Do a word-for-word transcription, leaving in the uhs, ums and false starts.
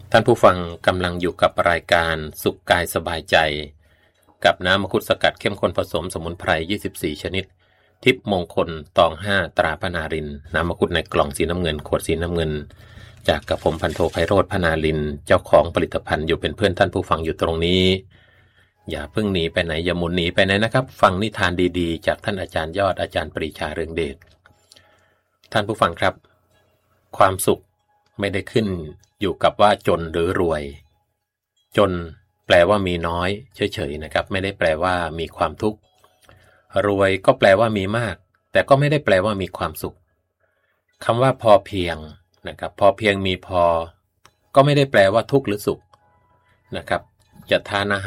ท่านผู้ฟังกำลังอยู่กับรายการสุขกายสบายใจกับน้ำมังคุดสกัดเข้มข้นผสมสมุนไพรยี่สิบสี่ชนิดทิพย์มงคลตองห้าตราพนารินน้ำมังคุดในกล่องสีน้ำเงินขวดสีน้ำเงินจากกระผมพันโทไพโรจน์พนารินเจ้าของผลิตภัณฑ์อยู่เป็นเพื่อนท่านผู้ฟังอยู่ตรงนี้อย่าเพิ่งหนีไปไหนอย่าหมุนหนีไปไหนนะครับฟังนิทานดีๆจากท่านอาจารย์ยอดอาจารย์ปรีชาเรืองเดชท่านผู้ฟังครับความสุขไม่ได้ขึ้นอยู่กับว่าจนหรือรวยจนแปลว่ามีน้อยเฉยๆนะครับไม่ได้แปลว่ามีความทุกข์รวยก็แปลว่ามีมากแต่ก็ไม่ได้แปลว่ามีความสุขคำว่าพอเพียงนะครับพอเพียงมีพอก็ไม่ได้แปลว่าทุกข์หรือสุขนะครับจะทานอาห